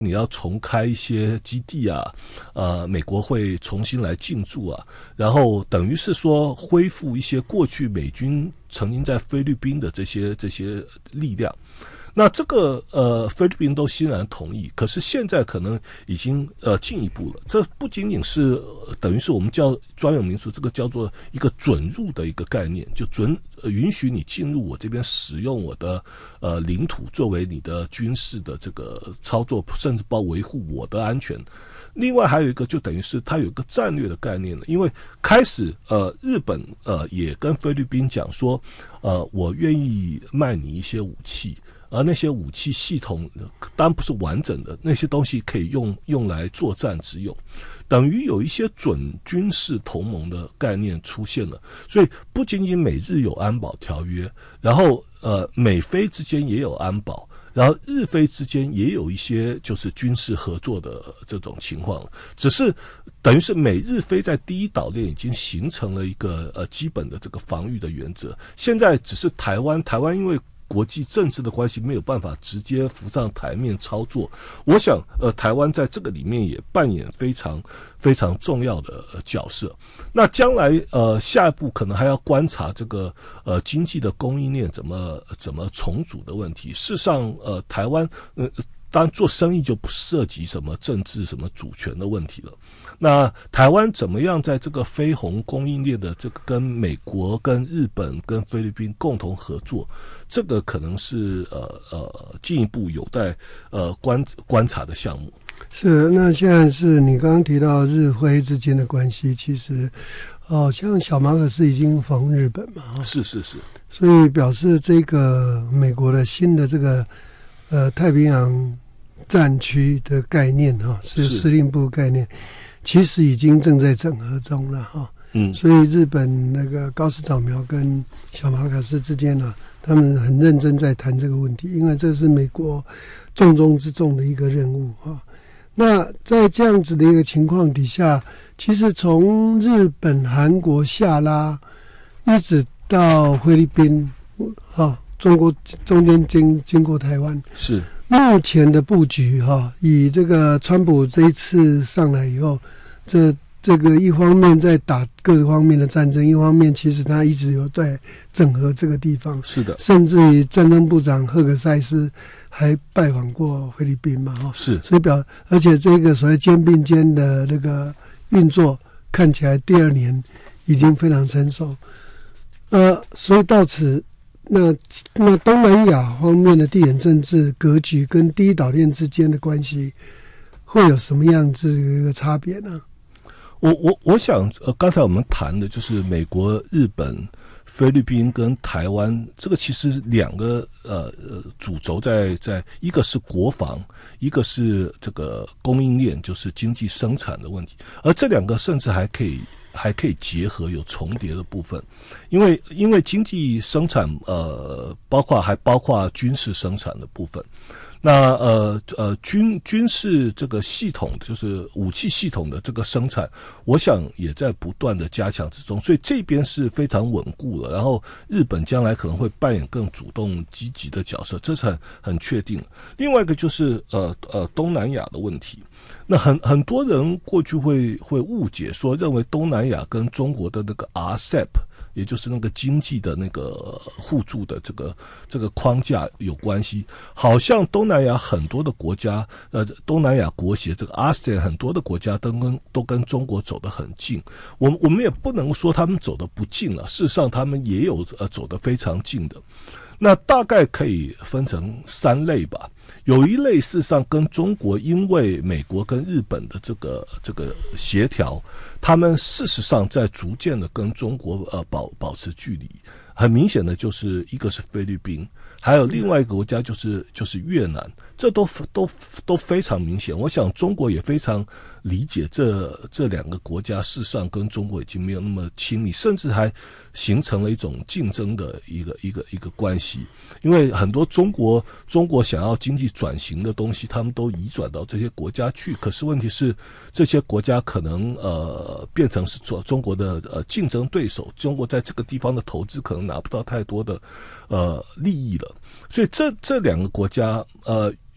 你要重开一些基地啊，美国会重新来进驻啊，然后等于是说恢复一些过去美军曾经在菲律宾的这些力量。那这个菲律宾都欣然同意，可是现在可能已经进一步了。这不仅仅是等于是我们叫专有名词，这个叫做一个准入的一个概念，就允许你进入我这边使用我的领土作为你的军事的这个操作，甚至包括维护我的安全。另外还有一个就等于是它有一个战略的概念了，因为开始日本也跟菲律宾讲说我愿意卖你一些武器。而那些武器系统当然不是完整的，那些东西可以用来作战之用，等于有一些准军事同盟的概念出现了。所以不仅仅美日有安保条约，然后美菲之间也有安保，然后日菲之间也有一些就是军事合作的这种情况，只是等于是美日菲在第一岛链已经形成了一个基本的这个防御的原则。现在只是台湾因为国际政治的关系没有办法直接浮上台面操作，我想台湾在这个里面也扮演非常非常重要的角色。那将来下一步可能还要观察这个经济的供应链怎么重组的问题。事实上台湾当然做生意就不涉及什么政治什么主权的问题了。那台湾怎么样在这个非红供应链的这个跟美国跟日本跟菲律宾共同合作，这个可能是进一步有待观察的项目。 是，那现在是你刚刚提到日菲之间的关系，其实像小马可斯已经访日本嘛， 是， 所以表示这个美国的新的这个太平洋战区的概念是司令部概念，其实已经正在整合中了所以日本那个高市早苗跟小马可斯之间他们很认真在谈这个问题，因为这是美国重中之重的一个任务那在这样子的一个情况底下，其实从日本、韩国下拉一直到菲律宾中国中间经过台湾， 是目前的布局以这个川普这一次上来以后，这个一方面在打各方面的战争，一方面其实他一直有在整合这个地方。 是的， 甚至于战争部长赫格塞斯还拜访过菲律宾嘛是， 所以而且这个所谓肩并肩的那个运作看起来第二年已经非常成熟。所以到此那东南亚方面的地缘政治格局跟第一岛链之间的关系会有什么样子的一个差别呢？ 我想刚才我们谈的就是美国、日本、菲律宾跟台湾，这个其实两个主轴在一个是国防，一个是这个供应链，就是经济生产的问题，而这两个甚至还可以结合，有重叠的部分，因为经济生产包括军事生产的部分。那军事这个系统，就是武器系统的这个生产，我想也在不断的加强之中，所以这边是非常稳固了。然后日本将来可能会扮演更主动积极的角色，这是很确定。另外一个就是东南亚的问题。那很多人过去会误解说，认为东南亚跟中国的那个 RCEP， 也就是那个经济的那个互助的这个框架有关系，好像东南亚很多的国家，东南亚国协这个 ASEAN 很多的国家都跟中国走得很近，我们也不能说他们走得不近了，事实上他们也有走得非常近的。那大概可以分成3类吧。有一类事实上跟中国，因为美国跟日本的这个协调，他们事实上在逐渐的跟中国保持距离。很明显的就是一个是菲律宾，还有另外一个国家就是越南，这都非常明显。我想中国也非常理解这两个国家事实上跟中国已经没有那么亲密，甚至还形成了一种竞争的一个关系。因为很多中国想要经济转型的东西，他们都移转到这些国家去，可是问题是这些国家可能变成是中国的竞争对手，中国在这个地方的投资可能拿不到太多的利益了。所以这两个国家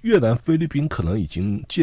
越南、菲律宾可能已经